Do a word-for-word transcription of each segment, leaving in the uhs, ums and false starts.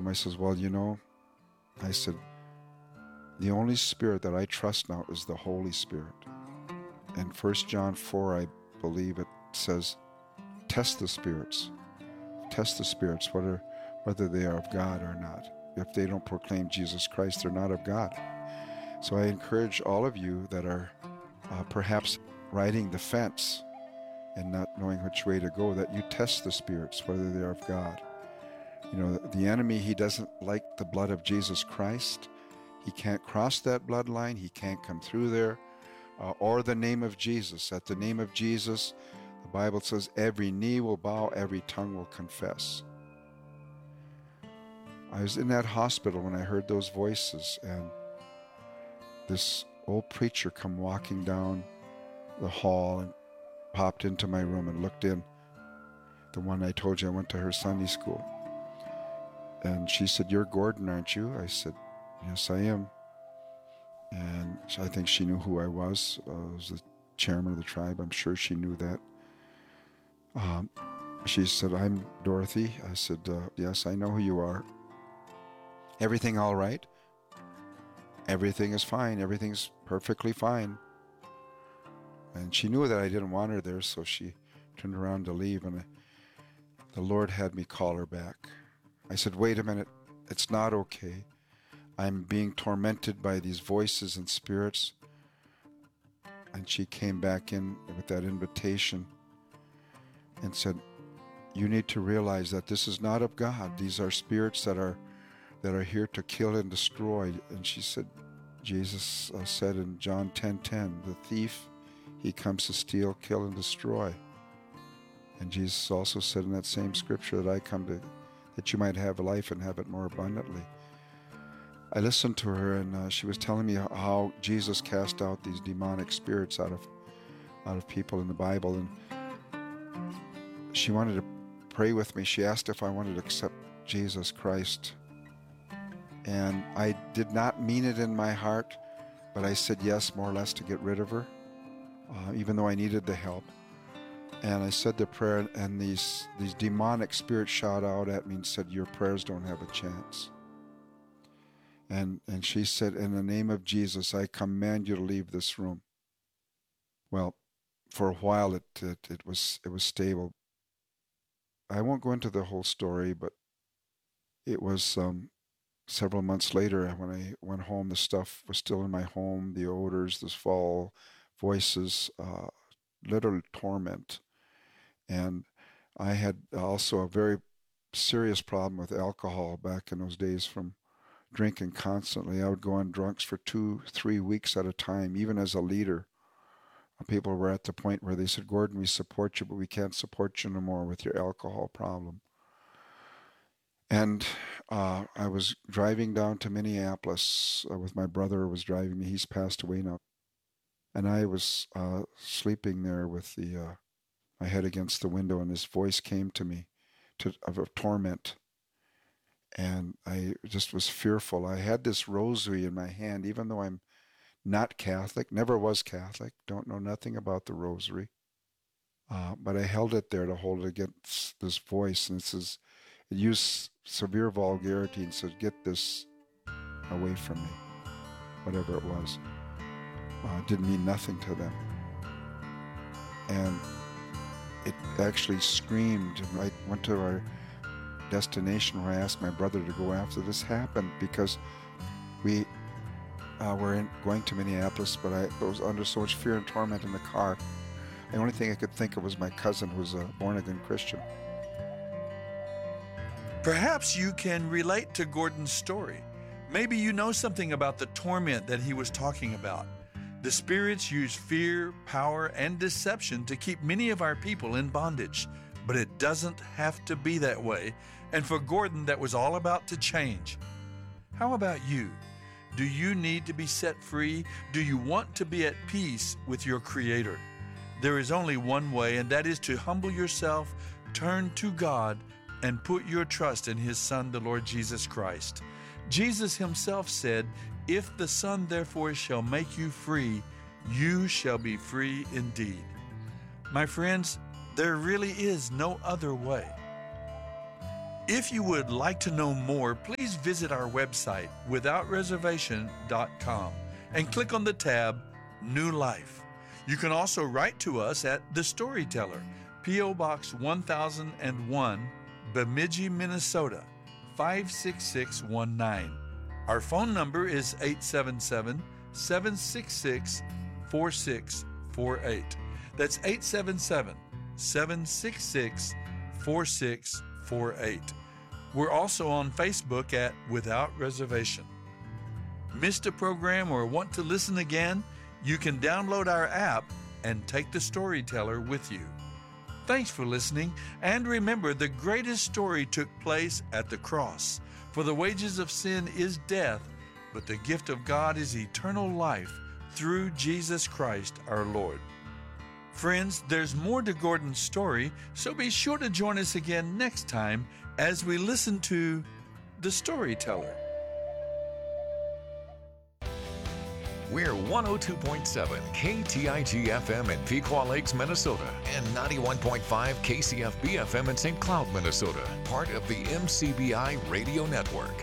him, I says, well, you know, I said, the only spirit that I trust now is the Holy Spirit. In First John four, I believe it says, test the spirits. Test the spirits, whether, whether they are of God or not. If they don't proclaim Jesus Christ, they're not of God. So I encourage all of you that are uh, perhaps riding the fence and not knowing which way to go, that you test the spirits, whether they are of God. You know, the enemy, he doesn't like the blood of Jesus Christ. He can't cross that bloodline. He can't come through there. Uh, or the name of Jesus. At the name of Jesus, the Bible says every knee will bow, every tongue will confess. I was in that hospital when I heard those voices, and this old preacher come walking down the hall and popped into my room and looked in. The one I told you I went to her Sunday school. And she said, you're Gordon, aren't you? I said, yes, I am. And I think she knew who I was. Uh, I was the chairman of the tribe. I'm sure she knew that. Um, she said, I'm Dorothy. I said, uh, yes, I know who you are. Everything all right? Everything is fine. Everything's perfectly fine. And she knew that I didn't want her there, so she turned around to leave, and I, the Lord had me call her back. I said, wait a minute, it's not okay. I'm being tormented by these voices and spirits. And she came back in with that invitation and said, you need to realize that this is not of God. These are spirits that are that are here to kill and destroy. And she said, Jesus uh, said in John ten ten, the thief, he comes to steal, kill, and destroy. And Jesus also said in that same scripture that I come to, that you might have life and have it more abundantly. I listened to her, and uh, she was telling me how Jesus cast out these demonic spirits out of out of people in the Bible, and she wanted to pray with me. She asked if I wanted to accept Jesus Christ, and I did not mean it in my heart, but I said yes, more or less, to get rid of her, uh, even though I needed the help. And I said the prayer, and these these demonic spirits shot out at me and said, your prayers don't have a chance. And and she said, in the name of Jesus, I command you to leave this room. Well, for a while it it, it was it was stable. I won't go into the whole story, but it was um, several months later when I went home. The stuff was still in my home, the odors, the foul voices, uh, literal torment. And I had also a very serious problem with alcohol back in those days from drinking constantly. I would go on drunks for two, three weeks at a time, even as a leader. People were at the point where they said, Gordon, we support you, but we can't support you no more with your alcohol problem. And uh, I was driving down to Minneapolis uh, with my brother who was driving me. He's passed away now. And I was uh, sleeping there with the uh, my head against the window, and this voice came to me to, of a torment. And I just was fearful. I had this rosary in my hand, even though I'm not Catholic, never was Catholic, don't know nothing about the rosary. Uh, but I held it there to hold it against this voice. And it says, it used severe vulgarity and said, get this away from me, whatever it was. Uh, it didn't mean nothing to them. And it actually screamed. I went to our destination where I asked my brother to go after this happened, because we uh, were in, going to Minneapolis, but I was under so much fear and torment in the car. The only thing I could think of was my cousin, who was a born-again Christian. Perhaps you can relate to Gordon's story. Maybe you know something about the torment that he was talking about. The spirits use fear, power, and deception to keep many of our people in bondage. But it doesn't have to be that way. And for Gordon, that was all about to change. How about you? Do you need to be set free? Do you want to be at peace with your Creator? There is only one way, and that is to humble yourself, turn to God, and put your trust in His Son, the Lord Jesus Christ. Jesus Himself said, if the Son therefore shall make you free, you shall be free indeed. My friends, there really is no other way. If you would like to know more, please visit our website, without reservation dot com, and click on the tab New Life. You can also write to us at The Storyteller, P O Box one thousand one, Bemidji, Minnesota, five six six one nine. Our phone number is eight seven seven, seven six six, four six four eight. That's eight seven seven, seven six six, four six four eight. We're also on Facebook at Without Reservation. Missed a program or want to listen again? You can download our app and take the Storyteller with you. Thanks for listening, and remember, the greatest story took place at the cross. For the wages of sin is death, but the gift of God is eternal life through Jesus Christ our Lord. Friends, there's more to Gordon's story, so be sure to join us again next time as we listen to The Storyteller. We're one oh two point seven K T I G F M in Pequot Lakes, Minnesota, and ninety-one point five K C F B F M in Saint Cloud, Minnesota, part of the M C B I Radio Network.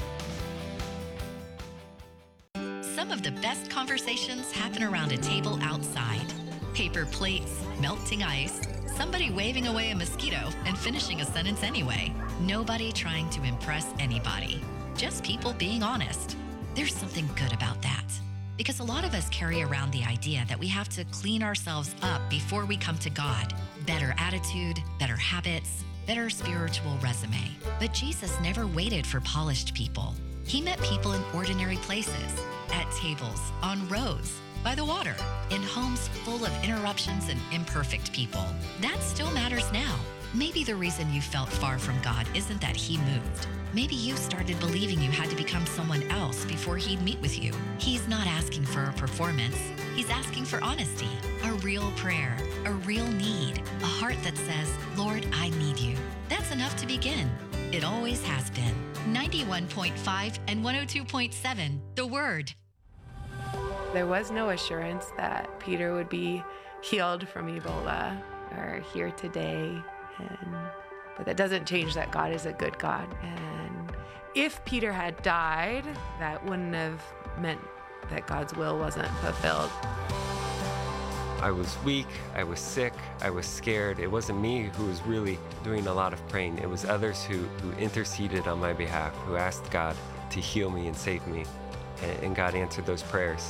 Some of the best conversations happen around a table outside. Paper plates, melting ice, somebody waving away a mosquito and finishing a sentence anyway. Nobody trying to impress anybody. Just people being honest. There's something good about that. Because a lot of us carry around the idea that we have to clean ourselves up before we come to God. Better attitude, better habits, better spiritual resume. But Jesus never waited for polished people. He met people in ordinary places, at tables, on roads, by the water, in homes full of interruptions and imperfect people. That still matters now. Maybe the reason you felt far from God isn't that He moved. Maybe you started believing you had to become someone else before He'd meet with you. He's not asking for a performance. He's asking for honesty, a real prayer, a real need, a heart that says, Lord, I need you. That's enough to begin. It always has been. ninety-one point five and one oh two point seven, The Word. There was no assurance that Peter would be healed from Ebola or here today. And, but that doesn't change that God is a good God. And if Peter had died, that wouldn't have meant that God's will wasn't fulfilled. I was weak, I was sick, I was scared. It wasn't me who was really doing a lot of praying. It was others who, who interceded on my behalf, who asked God to heal me and save me. And, and God answered those prayers.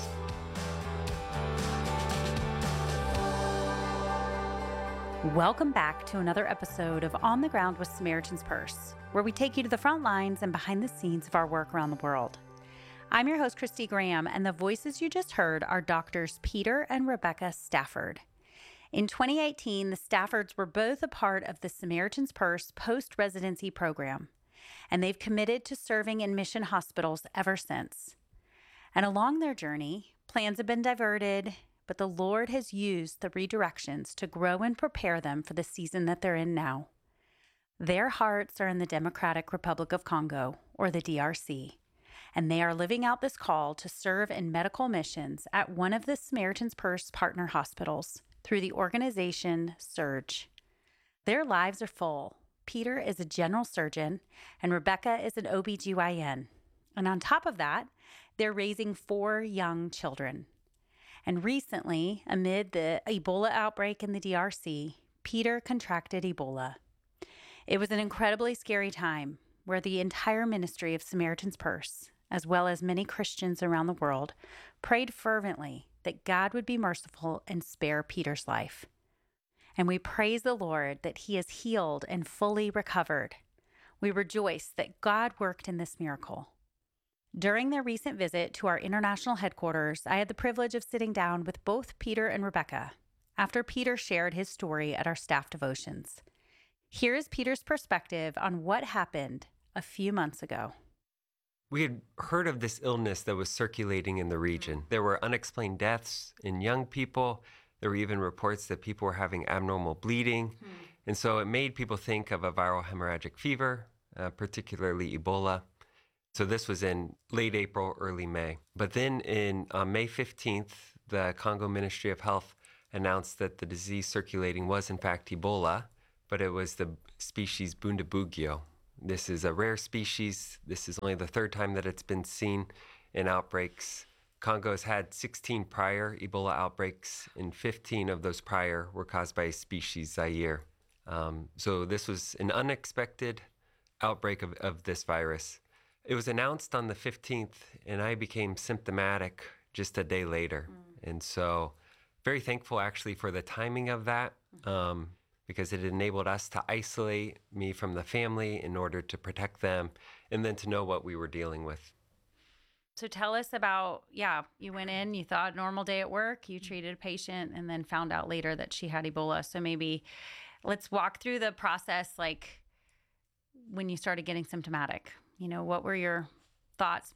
Welcome back to another episode of On the Ground with Samaritan's Purse, where we take you to the front lines and behind the scenes of our work around the world. I'm your host, Christy Graham, and the voices you just heard are doctors Peter and Rebecca Stafford. In twenty eighteen, the Staffords were both a part of the Samaritan's Purse post-residency program, and they've committed to serving in mission hospitals ever since. And along their journey, plans have been diverted, but the Lord has used the redirections to grow and prepare them for the season that they're in now. Their hearts are in the Democratic Republic of Congo, or the D R C, and they are living out this call to serve in medical missions at one of the Samaritan's Purse partner hospitals through the organization SURGE. Their lives are full. Peter is a general surgeon, and Rebecca is an O B G Y N. And on top of that, they're raising four young children. And recently, amid the Ebola outbreak in the D R C, Peter contracted Ebola. It was an incredibly scary time where the entire ministry of Samaritan's Purse, as well as many Christians around the world, prayed fervently that God would be merciful and spare Peter's life. And we praise the Lord that he is healed and fully recovered. We rejoice that God worked in this miracle. During their recent visit to our international headquarters, I had the privilege of sitting down with both Peter and Rebecca after Peter shared his story at our staff devotions. Here is Peter's perspective on what happened a few months ago. We had heard of this illness that was circulating in the region. There were unexplained deaths in young people. There were even reports that people were having abnormal bleeding. Hmm. And so it made people think of a viral hemorrhagic fever, uh, particularly Ebola. So this was in late April, early May. But then in uh, May fifteenth, the Congo Ministry of Health announced that the disease circulating was in fact Ebola, but it was the species Bundibugyo. This is a rare species. This is only the third time that it's been seen in outbreaks. Congo's had sixteen prior Ebola outbreaks, and fifteen of those prior were caused by a species, Zaire. Um, so this was an unexpected outbreak of, of this virus. It was announced on the fifteenth, and I became symptomatic just a day later. Mm. And so very thankful actually for the timing of that, um, because it enabled us to isolate me from the family in order to protect them and then to know what we were dealing with. So tell us about, yeah, you went in, you thought normal day at work, you treated a patient, and then found out later that she had Ebola. So maybe let's walk through the process, like when you started getting symptomatic. You know, what were your thoughts?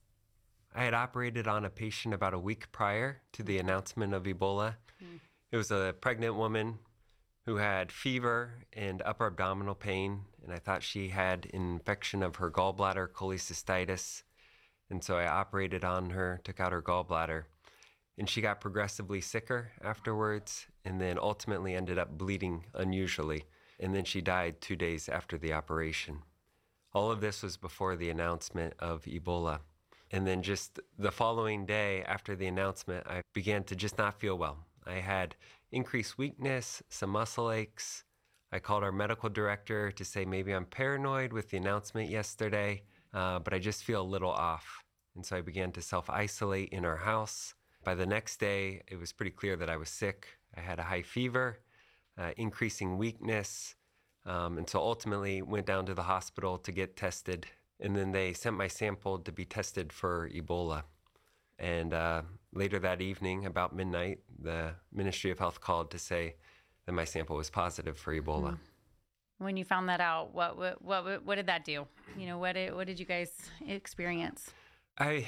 I had operated on a patient about a week prior to the announcement of Ebola. Mm. It was a pregnant woman who had fever and upper abdominal pain, and I thought she had an infection of her gallbladder, cholecystitis. And so I operated on her, took out her gallbladder, and she got progressively sicker afterwards, and then ultimately ended up bleeding unusually. And then she died two days after the operation. All of this was before the announcement of Ebola. And then just the following day after the announcement, I began to just not feel well. I had increased weakness, some muscle aches. I called our medical director to say maybe I'm paranoid with the announcement yesterday, uh, but I just feel a little off. And so I began to self-isolate in our house. By the next day, it was pretty clear that I was sick. I had a high fever, uh, increasing weakness, um, and so ultimately went down to the hospital to get tested. And then they sent my sample to be tested for Ebola. And uh, later that evening, about midnight, the Ministry of Health called to say that my sample was positive for Ebola. Mm. When you found that out, what what what what did that do? You know, what did what did you guys experience? I,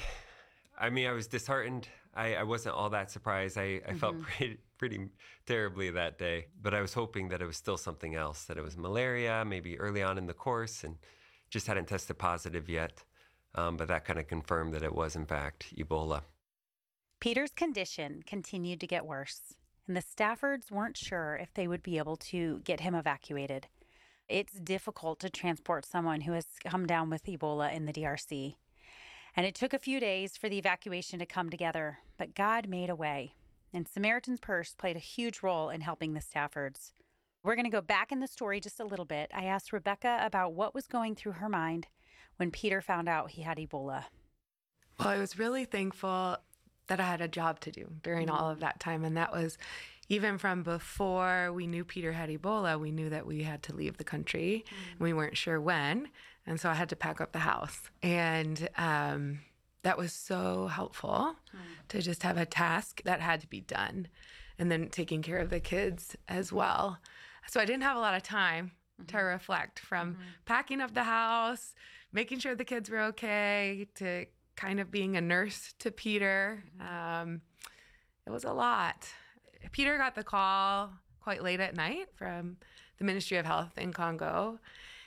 I mean, I was disheartened. I, I wasn't all that surprised. I, I mm-hmm. felt pretty pretty terribly that day, but I was hoping that it was still something else, that it was malaria, maybe early on in the course, and just hadn't tested positive yet. Um, but that kind of confirmed that it was, in fact, Ebola. Peter's condition continued to get worse, and the Staffords weren't sure if they would be able to get him evacuated. It's difficult to transport someone who has come down with Ebola in the D R C. And it took a few days for the evacuation to come together, but God made a way. And Samaritan's Purse played a huge role in helping the Staffords. We're going to go back in the story just a little bit. I asked Rebecca about what was going through her mind when Peter found out he had Ebola. Well, I was really thankful that I had a job to do during all of that time. And that was even from before we knew Peter had Ebola, we knew that we had to leave the country. Mm. We weren't sure when. And so I had to pack up the house. And um, that was so helpful mm. to just have a task that had to be done. And then taking care of the kids as well. So I didn't have a lot of time mm-hmm. to reflect from mm-hmm. packing up the house, making sure the kids were okay, to kind of being a nurse to Peter. Mm-hmm. Um, it was a lot. Peter got the call quite late at night from the Ministry of Health in Congo.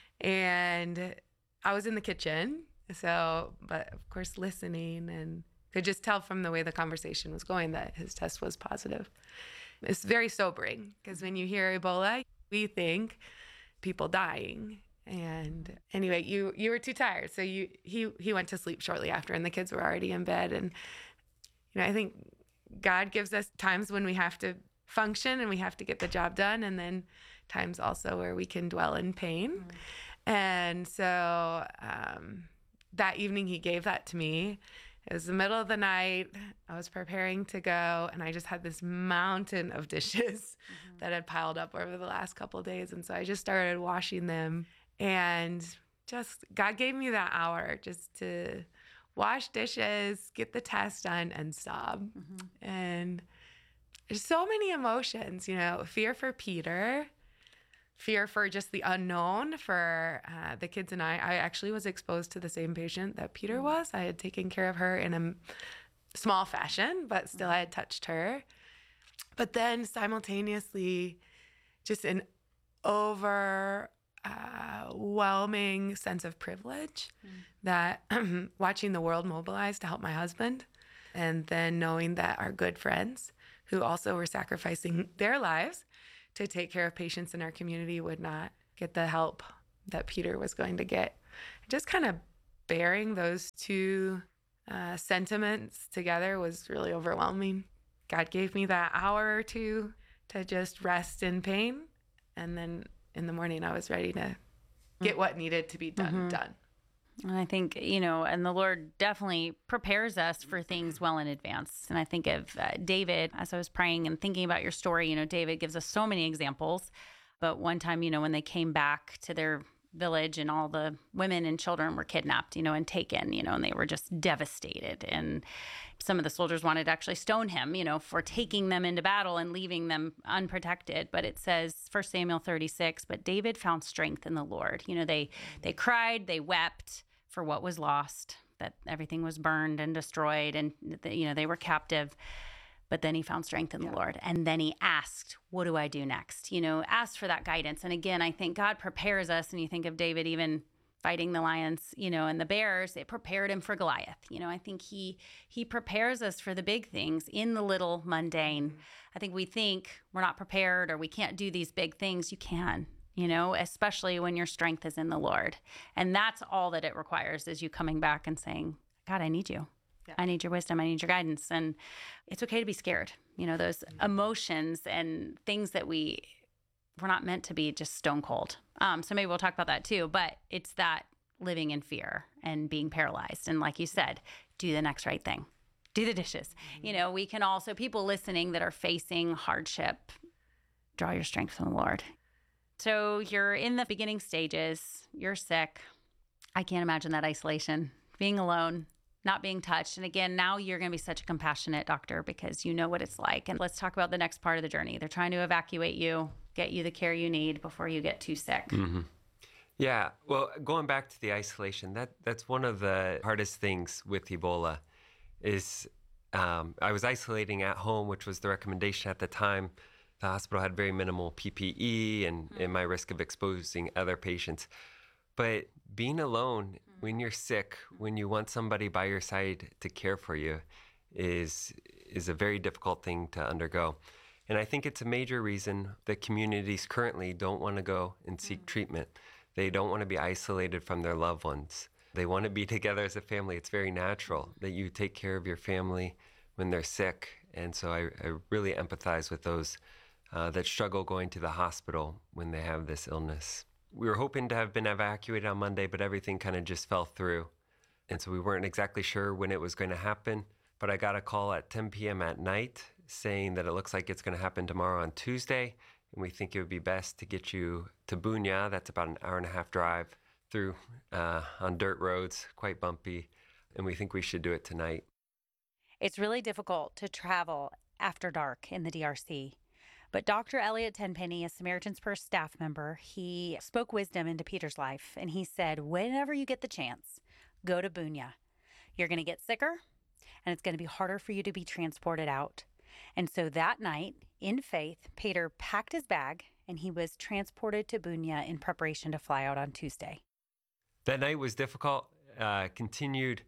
And I was in the kitchen. So, but of course, listening, and could just tell from the way the conversation was going that his test was positive. It's very sobering, because when you hear Ebola, we think people dying. And anyway, you you were too tired, so you he he went to sleep shortly after, and the kids were already in bed. And you know, I think God gives us times when we have to function and we have to get the job done, and then times also where we can dwell in pain. Mm. And so um, that evening, he gave that to me. It was the middle of the night. I was preparing to go, and I just had this mountain of dishes mm-hmm. that had piled up over the last couple of days. And so I just started washing them, and just God gave me that hour just to wash dishes, get the test done, and sob. Mm-hmm. And there's so many emotions, you know, fear for Peter, fear for just the unknown for uh, the kids and I. I actually was exposed to the same patient that Peter was. I had taken care of her in a small fashion, but still I had touched her. But then simultaneously, just an overwhelming sense of privilege mm. that watching the world mobilize to help my husband, and then knowing that our good friends who also were sacrificing their lives to take care of patients in our community would not get the help that Peter was going to get. just kind of bearing those two uh, sentiments together was really overwhelming. God gave me that hour or two to just rest in pain. And then in the morning, I was ready to get what needed to be done, mm-hmm. done. And I think, you know, and the Lord definitely prepares us for things well in advance. And I think of uh, David, as I was praying and thinking about your story, you know, David gives us so many examples. But one time, you know, when they came back to their village and all the women and children were kidnapped, you know, and taken, you know, and they were just devastated. And some of the soldiers wanted to actually stone him, you know, for taking them into battle and leaving them unprotected. But it says, First Samuel thirty-six, but David found strength in the Lord. You know, they they cried, they wept for what was lost, that everything was burned and destroyed, and, you know, they were captive. But then he found strength in the yeah. Lord. And then he asked, what do I do next? You know, asked for that guidance. And again, I think God prepares us. And you think of David even fighting the lions, you know, and the bears, it prepared him for Goliath. You know, I think he he prepares us for the big things in the little mundane. I think we think we're not prepared or we can't do these big things. You can, you know, especially when your strength is in the Lord. And that's all that it requires, is you coming back and saying, God, I need you. Yeah. I need your wisdom. I need your guidance. And it's okay to be scared. You know, those emotions and things that we, we're not meant to be just stone cold. Um, so maybe we'll talk about that too. But it's that living in fear and being paralyzed. And like you said, do the next right thing. Do the dishes. Mm-hmm. You know, we can also, people listening that are facing hardship, draw your strength from the Lord. So you're in the beginning stages. You're sick. I can't imagine that isolation, being alone, not being touched. And again, now you're going to be such a compassionate doctor because you know what it's like. And let's talk about the next part of the journey. They're trying to evacuate you, get you the care you need before you get too sick. Mm-hmm. Yeah. Well, going back to the isolation, that that's one of the hardest things with Ebola is um, I was isolating at home, which was the recommendation at the time. The hospital had very minimal P P E and, mm-hmm. and my risk of exposing other patients. But being alone when you're sick, when you want somebody by your side to care for you, is is a very difficult thing to undergo. And I think it's a major reason that communities currently don't want to go and seek mm-hmm. treatment. They don't want to be isolated from their loved ones. They want to be together as a family. It's very natural that you take care of your family when they're sick. And so I, I really empathize with those uh, that struggle going to the hospital when they have this illness. We were hoping to have been evacuated on Monday, but everything kind of just fell through. And so we weren't exactly sure when it was going to happen. But I got a call at ten p.m. at night saying that it looks like it's going to happen tomorrow on Tuesday. And we think it would be best to get you to Bunia. That's about an hour and a half drive through uh, on dirt roads, quite bumpy. And we think we should do it tonight. It's really difficult to travel after dark in the D R C. But Doctor Elliot Tenpenny, a Samaritan's Purse staff member, he spoke wisdom into Peter's life. And he said, whenever you get the chance, go to Bunia. You're going to get sicker, and it's going to be harder for you to be transported out. And so that night, in faith, Peter packed his bag, and he was transported to Bunia in preparation to fly out on Tuesday. That night was difficult. Uh, continued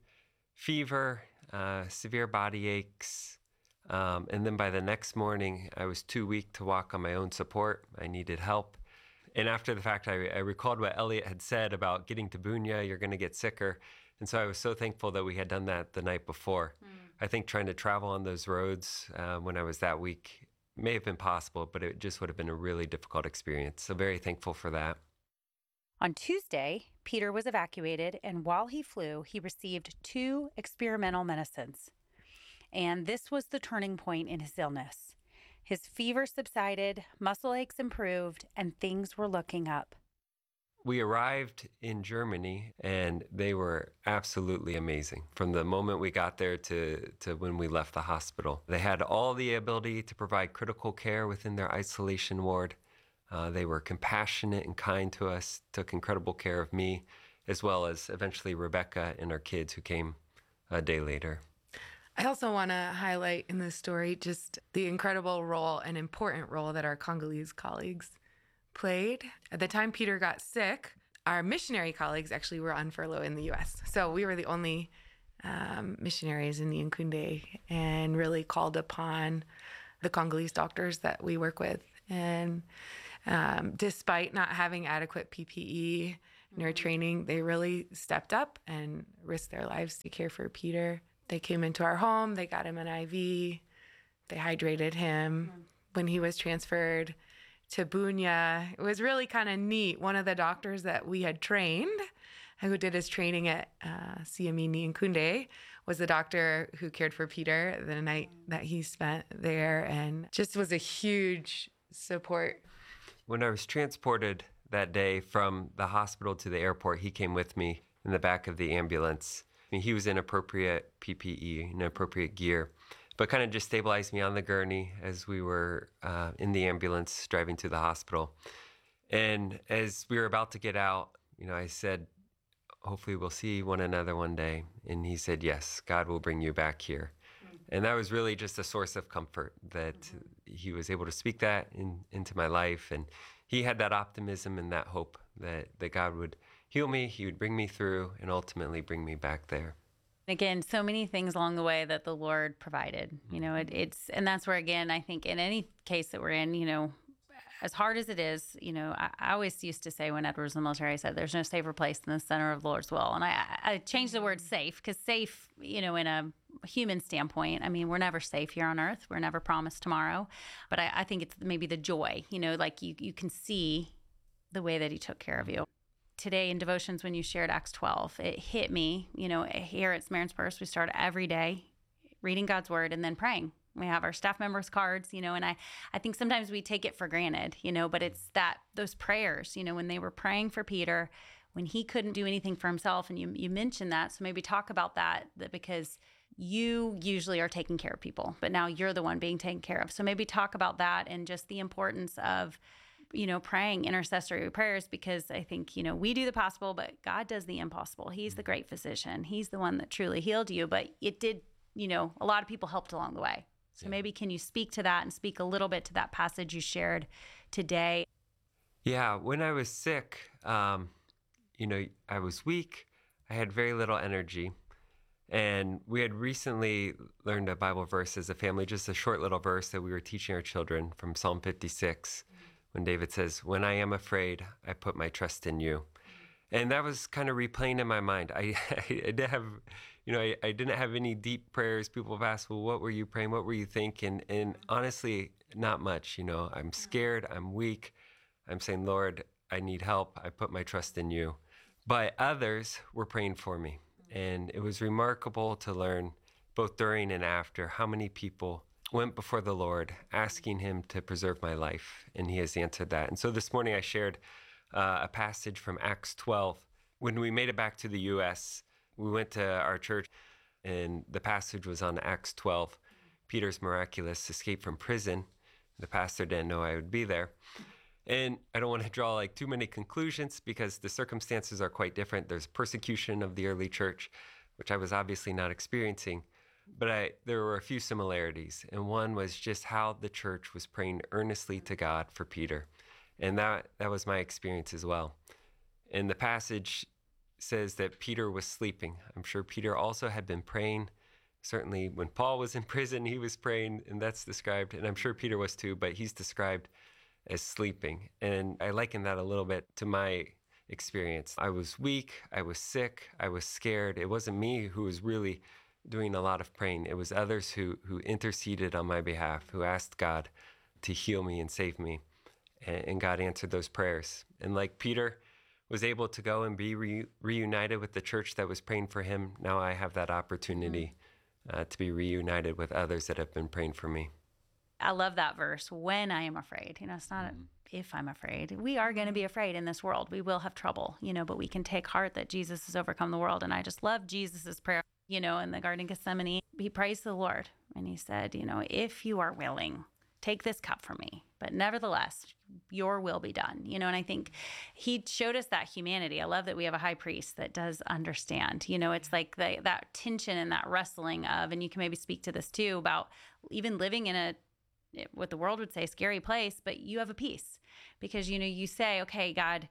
fever, uh, severe body aches. Um, and then by the next morning, I was too weak to walk on my own support. I needed help. And after the fact, I, I recalled what Elliot had said about getting to Bunia, you're going to get sicker. And so I was so thankful that we had done that the night before. Mm. I think trying to travel on those roads uh, when I was that weak may have been possible, but it just would have been a really difficult experience. So very thankful for that. On Tuesday, Peter was evacuated, and while he flew, he received two experimental medicines. And this was the turning point in his illness. His fever subsided, muscle aches improved, and things were looking up. We arrived in Germany, and they were absolutely amazing. From the moment we got there to, to when we left the hospital. They had all the ability to provide critical care within their isolation ward. Uh, they were compassionate and kind to us, took incredible care of me, as well as eventually Rebecca and our kids who came a day later. I also want to highlight in this story just the incredible role and important role that our Congolese colleagues played. At the time Peter got sick, our missionary colleagues actually were on furlough in the U S. So we were the only um, missionaries in the Nkunde and really called upon the Congolese doctors that we work with. And um, despite not having adequate P P E in our training, they really stepped up and risked their lives to care for Peter. They came into our home, they got him an I V, they hydrated him. Mm-hmm. When he was transferred to Bunya, it was really kind of neat. One of the doctors that we had trained, who did his training at uh, C M E Nkunde, was the doctor who cared for Peter the night that he spent there, and just was a huge support. When I was transported that day from the hospital to the airport, he came with me in the back of the ambulance. I mean, he was in appropriate P P E, in appropriate gear, but kind of just stabilized me on the gurney as we were uh, in the ambulance driving to the hospital. And as we were about to get out, you know, I said, hopefully we'll see one another one day. And he said, yes, God will bring you back here. Mm-hmm. And that was really just a source of comfort that mm-hmm. he was able to speak that in, into my life. And he had that optimism and that hope that, that God would heal me, he would bring me through, and ultimately bring me back there. Again, so many things along the way that the Lord provided. You know, it, it's, and that's where, again, I think in any case that we're in, you know, as hard as it is, you know, I, I always used to say when Edward was in the military, I said, there's no safer place than the center of the Lord's will. And I, I changed the word safe, because safe, you know, in a human standpoint, I mean, we're never safe here on earth. We're never promised tomorrow. But I, I think it's maybe the joy, you know, like you, you can see the way that he took care of you. Today in devotions, when you shared Acts twelve, it hit me, you know, here at Samaritan's Purse, we start every day reading God's word and then praying. We have our staff members' cards, you know, and I, I think sometimes we take it for granted, you know, but it's that, those prayers, you know, when they were praying for Peter, when he couldn't do anything for himself, and you, you mentioned that, so maybe talk about that, that because you usually are taking care of people, but now you're the one being taken care of. So maybe talk about that and just the importance of, you know, praying intercessory prayers, because I think, you know, we do the possible, but God does the impossible. He's the great physician. He's the one that truly healed you, but it did, you know, a lot of people helped along the way. So maybe can you speak to that and speak a little bit to that passage you shared today? Yeah, when I was sick, um, you know, I was weak. I had very little energy. And we had recently learned a Bible verse as a family, just a short little verse that we were teaching our children from Psalm fifty-six, mm-hmm. when David says, when I am afraid, I put my trust in you. And that was kind of replaying in my mind. I, I didn't have, you know, I, I didn't have any deep prayers. People have asked, well, what were you praying? What were you thinking? And honestly, not much. You know, I'm scared. I'm weak. I'm saying, Lord, I need help. I put my trust in you. But others were praying for me. And it was remarkable to learn, both during and after, how many people went before the Lord asking him to preserve my life. And he has answered that. And so this morning I shared Uh, a passage from Acts twelve. When we made it back to the U S, we went to our church, and the passage was on Acts twelve, Peter's miraculous escape from prison. The pastor didn't know I would be there. And I don't want to draw like too many conclusions, because the circumstances are quite different. There's persecution of the early church, which I was obviously not experiencing, but I, there were a few similarities. And one was just how the church was praying earnestly to God for Peter. And that, that was my experience as well. And the passage says that Peter was sleeping. I'm sure Peter also had been praying. Certainly when Paul was in prison, he was praying, and that's described. And I'm sure Peter was too, but he's described as sleeping. And I liken that a little bit to my experience. I was weak. I was sick. I was scared. It wasn't me who was really doing a lot of praying. It was others who, who interceded on my behalf, who asked God to heal me and save me. And God answered those prayers. And like Peter was able to go and be re- reunited with the church that was praying for him, now I have that opportunity uh, to be reunited with others that have been praying for me. I love that verse, when I am afraid. You know, it's not mm. a, if I'm afraid. We are going to be afraid in this world. We will have trouble, you know, but we can take heart that Jesus has overcome the world. And I just love Jesus's prayer, you know, in the Garden of Gethsemane. He praised the Lord, and he said, you know, if you are willing, take this cup from me, but nevertheless, your will be done. You know, and I think he showed us that humanity. I love that we have a high priest that does understand. You know, it's like the, that tension and that wrestling of, and you can maybe speak to this too, about even living in a, what the world would say, scary place, but you have a peace. Because, you know, you say, okay, God,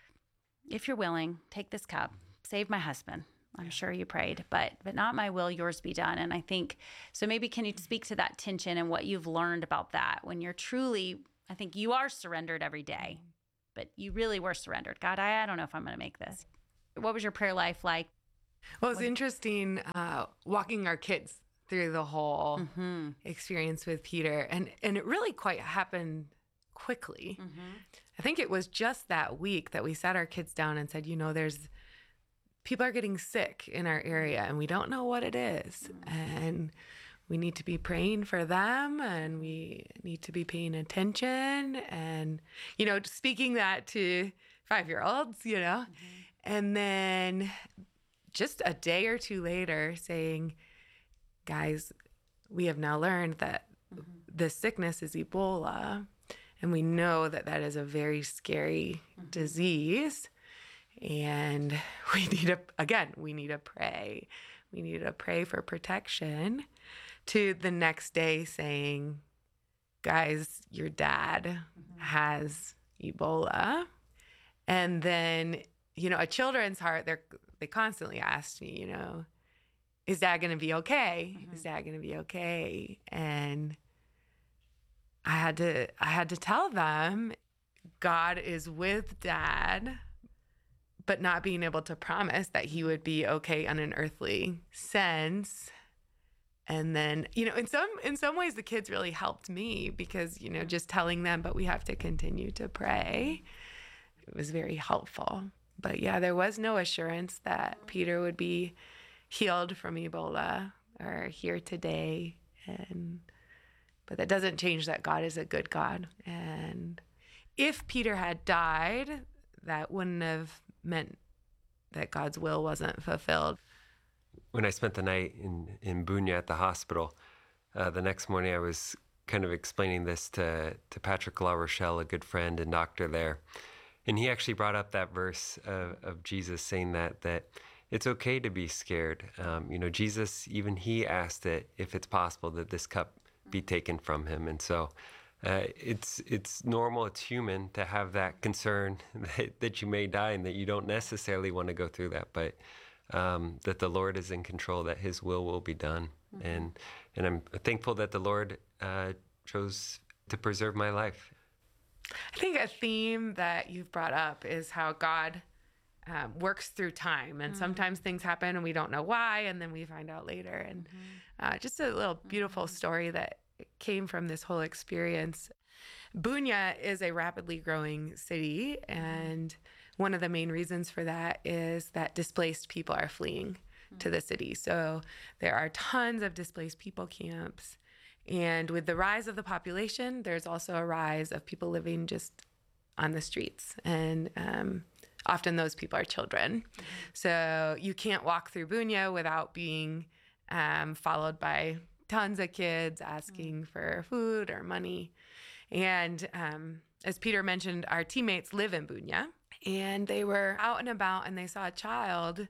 if you're willing, take this cup, save my husband. I'm sure you prayed, but but not my will, yours be done. And I think, so maybe can you speak to that tension and what you've learned about that when you're truly, I think you are surrendered every day, but you really were surrendered. God, I, I don't know if I'm going to make this. What was your prayer life like? Well, it's interesting uh, walking our kids through the whole Mm-hmm. experience with Peter. And, and it really quite happened quickly. Mm-hmm. I think it was just that week that we sat our kids down and said, you know, there's people are getting sick in our area and we don't know what it is. And we need to be praying for them and we need to be paying attention and, you know, speaking that to five-year-olds, you know, and then just a day or two later saying, guys, we have now learned that this sickness is Ebola. And we know that that is a very scary disease. And we need to, again, we need to pray. We need to pray for protection. To the next day saying, guys, your dad mm-hmm. has Ebola. And then, you know, a children's heart, they're, they constantly asked me, you know, is dad going to be okay? Mm-hmm. Is dad going to be okay? And I had to, I had to tell them God is with dad, but not being able to promise that he would be okay on an earthly sense. And then, you know, in some in some ways, the kids really helped me because, you know, just telling them, but we have to continue to pray. It was very helpful. But yeah, there was no assurance that Peter would be healed from Ebola or here today. And but that doesn't change that God is a good God. And if Peter had died, that wouldn't have meant that God's will wasn't fulfilled. When I spent the night in, in Bunya at the hospital, uh, the next morning I was kind of explaining this to, to Patrick La Rochelle, a good friend and doctor there. And he actually brought up that verse of, of Jesus saying that, that it's okay to be scared. Um, you know, Jesus, even he asked it, if it's possible that this cup be taken from him. And so uh, it's it's normal, it's human to have that concern that, that you may die and that you don't necessarily want to go through that. But Um, that the Lord is in control, that his will will be done. Mm-hmm. And and I'm thankful that the Lord uh, chose to preserve my life. I think a theme that you've brought up is how God um, works through time. And mm-hmm. sometimes things happen and we don't know why, and then we find out later. And mm-hmm. uh, just a little beautiful mm-hmm. story that came from this whole experience. Bunya is a rapidly growing city, and one of the main reasons for that is that displaced people are fleeing mm-hmm. to the city. So there are tons of displaced people camps. And with the rise of the population, there's also a rise of people living just on the streets. And um, often those people are children. Mm-hmm. So you can't walk through Bunya without being um, followed by tons of kids asking mm-hmm. for food or money. And um, as Peter mentioned, our teammates live in Bunya. And they were out and about and they saw a child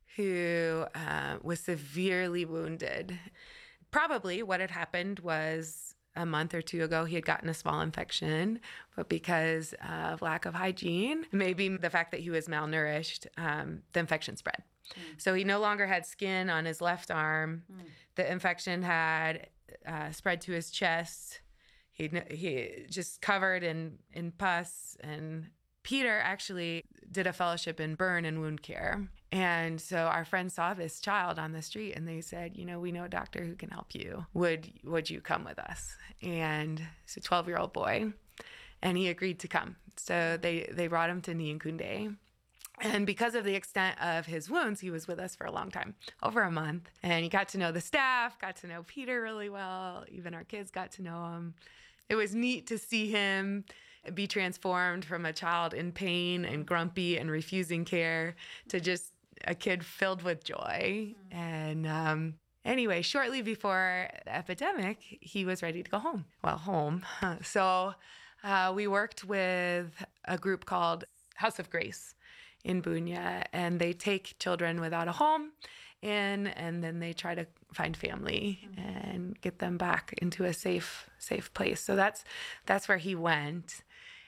who uh, was severely wounded. Probably what had happened was a month or two ago, he had gotten a small infection, but because of lack of hygiene, maybe the fact that he was malnourished, um, the infection spread. Mm. So he no longer had skin on his left arm. Mm. The infection had uh, spread to his chest. He he just covered in, in pus. And Peter actually did a fellowship in burn and wound care. And so our friends saw this child on the street and they said, you know, we know a doctor who can help you. Would would you come with us? And it's a twelve-year-old boy. And he agreed to come. So they, they brought him to Nyankunde. And because of the extent of his wounds, he was with us for a long time, over a month. And he got to know the staff, got to know Peter really well. Even our kids got to know him. It was neat to see him be transformed from a child in pain and grumpy and refusing care to just a kid filled with joy. Mm-hmm. And um, anyway, shortly before the epidemic, he was ready to go home. Well, home. So uh, we worked with a group called House of Grace in Bunya, and they take children without a home in, and then they try to find family mm-hmm. and get them back into a safe, safe place. So that's that's where he went.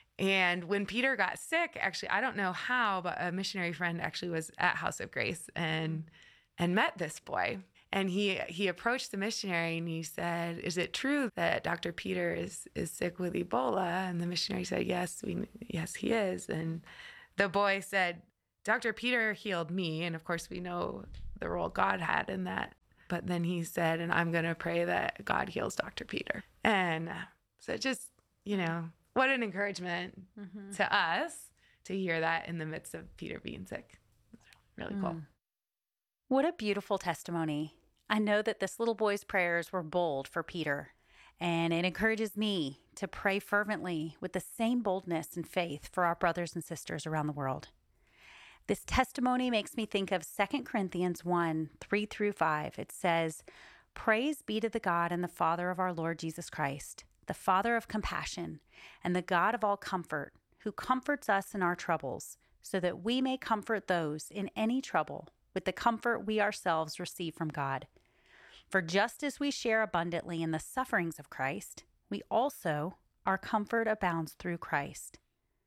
And when Peter got sick, actually, I don't know how, but a missionary friend actually was at House of Grace and and met this boy. And he he approached the missionary and he said, "Is it true that Doctor Peter is is sick with Ebola?" And the missionary said, "Yes, we yes he is." And the boy said, "Doctor Peter healed me," and of course we know the role God had in that. But then he said, "And I'm going to pray that God heals Doctor Peter." And uh, so just, you know, what an encouragement mm-hmm. to us to hear that in the midst of Peter being sick. It's really cool. Mm. What a beautiful testimony. I know that this little boy's prayers were bold for Peter, and it encourages me to pray fervently with the same boldness and faith for our brothers and sisters around the world. This testimony makes me think of Second Corinthians one, three through five. It says, "Praise be to the God and the Father of our Lord Jesus Christ, the Father of compassion and the God of all comfort, who comforts us in our troubles, so that we may comfort those in any trouble with the comfort we ourselves receive from God. For just as we share abundantly in the sufferings of Christ, we also, our comfort abounds through Christ."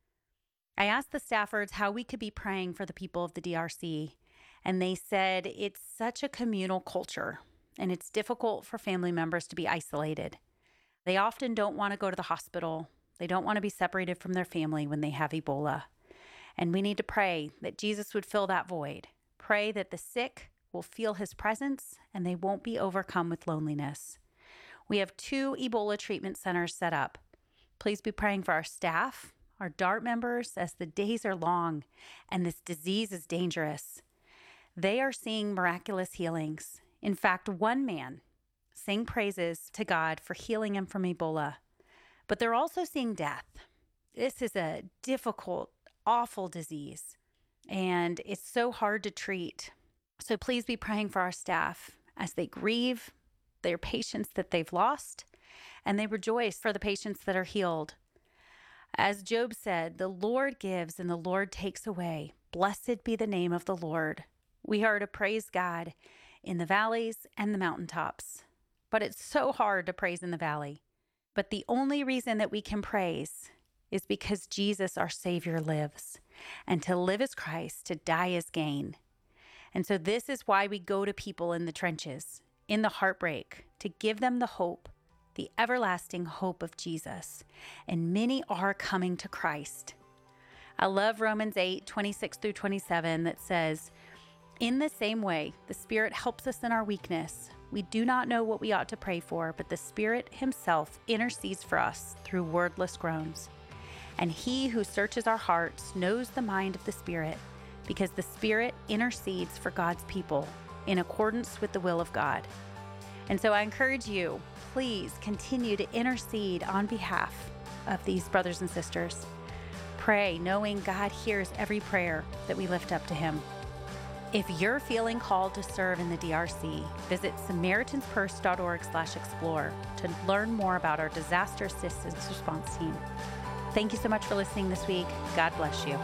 I asked the Staffords how we could be praying for the people of the D R C, and they said it's such a communal culture, and it's difficult for family members to be isolated. They often don't want to go to the hospital. They don't want to be separated from their family when they have Ebola. And we need to pray that Jesus would fill that void. Pray that the sick will feel his presence and they won't be overcome with loneliness. We have two Ebola treatment centers set up. Please be praying for our staff, our DART members, as the days are long and this disease is dangerous. They are seeing miraculous healings. In fact, one man sang praises to God for healing him from Ebola, but they're also seeing death. This is a difficult, awful disease, and it's so hard to treat. So please be praying for our staff as they grieve their patients that they've lost, and they rejoice for the patients that are healed. As Job said, "The Lord gives and the Lord takes away. Blessed be the name of the Lord." We are to praise God in the valleys and the mountaintops. But it's so hard to praise in the valley. But the only reason that we can praise is because Jesus, our Savior, lives. And to live is Christ, to die is gain. And so this is why we go to people in the trenches, in the heartbreak, to give them the hope, the everlasting hope of Jesus. And many are coming to Christ. I love Romans eight, twenty-six through twenty-seven that says, "In the same way, the Spirit helps us in our weakness. We do not know what we ought to pray for, but the Spirit himself intercedes for us through wordless groans. And he who searches our hearts knows the mind of the Spirit, because the Spirit intercedes for God's people in accordance with the will of God." And so I encourage you, please continue to intercede on behalf of these brothers and sisters. Pray knowing God hears every prayer that we lift up to him. If you're feeling called to serve in the D R C, visit Samaritan's Purse dot org slash explore to learn more about our disaster assistance response team. Thank you so much for listening this week. God bless you.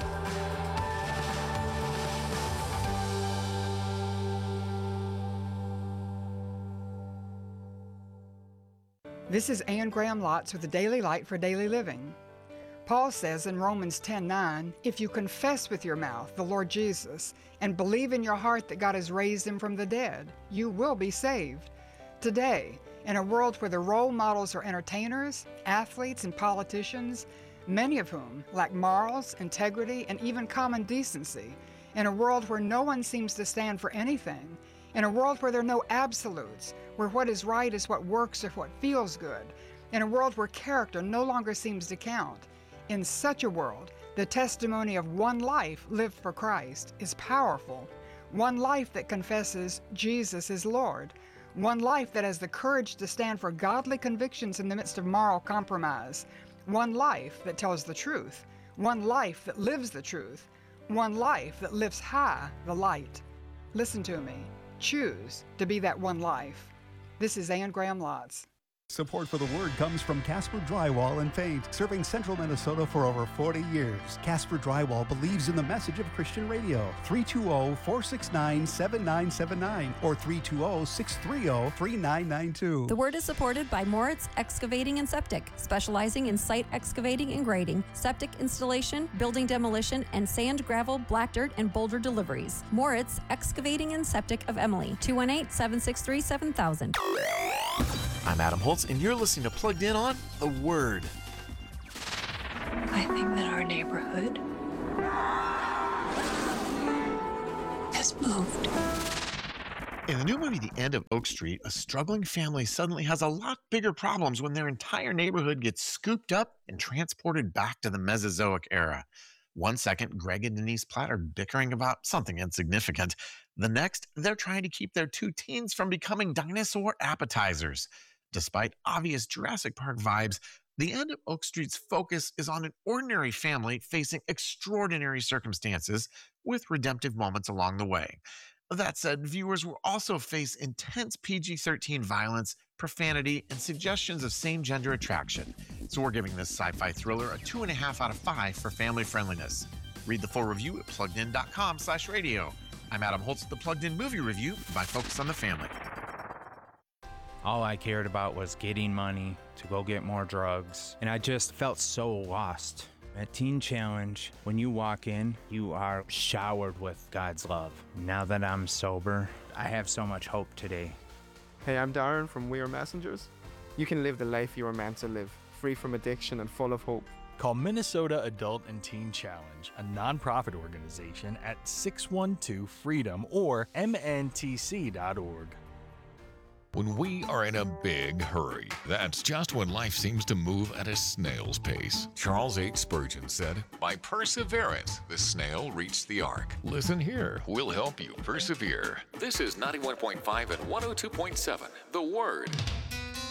This is Anne Graham Lotz with the Daily Light for Daily Living. Paul says in Romans ten nine, "If you confess with your mouth the Lord Jesus and believe in your heart that God has raised him from the dead, you will be saved." Today, in a world where the role models are entertainers, athletes, and politicians, many of whom lack morals, integrity, and even common decency, in a world where no one seems to stand for anything, in a world where there are no absolutes, where what is right is what works or what feels good, in a world where character no longer seems to count, in such a world, the testimony of one life lived for Christ is powerful. One life that confesses Jesus is Lord. One life that has the courage to stand for godly convictions in the midst of moral compromise. One life that tells the truth. One life that lives the truth. One life that lifts high the light. Listen to me. Choose to be that one life. This is Anne Graham Lotz. Support for the Word comes from Casper Drywall and Paint, serving central Minnesota for over forty years. Casper Drywall believes in the message of Christian radio. three two zero, four six nine, seven nine seven nine or three two zero, six three zero, three nine nine two. The Word is supported by Moritz Excavating and Septic, specializing in site excavating and grading, septic installation, building demolition, and sand, gravel, black dirt, and boulder deliveries. Moritz Excavating and Septic of Emily, two one eight, seven six three, seven thousand. I'm Adam Holtz, and you're listening to Plugged In on The Word. I think that our neighborhood has moved. In the new movie, The End of Oak Street, a struggling family suddenly has a lot bigger problems when their entire neighborhood gets scooped up and transported back to the Mesozoic era. One second, Greg and Denise Platt are bickering about something insignificant. The next, they're trying to keep their two teens from becoming dinosaur appetizers. Despite obvious Jurassic Park vibes, The End of Oak Street's focus is on an ordinary family facing extraordinary circumstances with redemptive moments along the way. That said, viewers will also face intense P G thirteen violence, profanity, and suggestions of same-gender attraction. So we're giving this sci-fi thriller a two and a half out of five for family friendliness. Read the full review at pluggedin.com slash radio. I'm Adam Holtz with the Plugged In Movie Review by Focus on the Family. All I cared about was getting money to go get more drugs, and I just felt so lost. At Teen Challenge, when you walk in, you are showered with God's love. Now that I'm sober, I have so much hope today. Hey, I'm Darren from We Are Messengers. You can live the life you are meant to live, free from addiction and full of hope. Call Minnesota Adult and Teen Challenge, a nonprofit organization, at six one two freedom or M N T C dot org. When we are in a big hurry, that's just when life seems to move at a snail's pace. Charles H. Spurgeon said, "By perseverance, the snail reached the ark." Listen here, we'll help you persevere. This is ninety-one point five and one oh two point seven, The Word.